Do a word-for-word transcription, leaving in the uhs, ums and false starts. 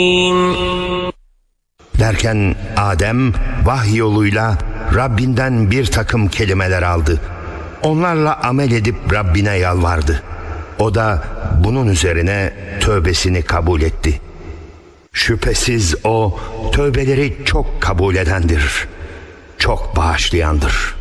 Derken Adem vahiy yoluyla Rabbinden bir takım kelimeler aldı. Onlarla amel edip Rabbine yalvardı. O da bunun üzerine tövbesini kabul etti. Şüphesiz o tövbeleri çok kabul edendir, çok bağışlayandır.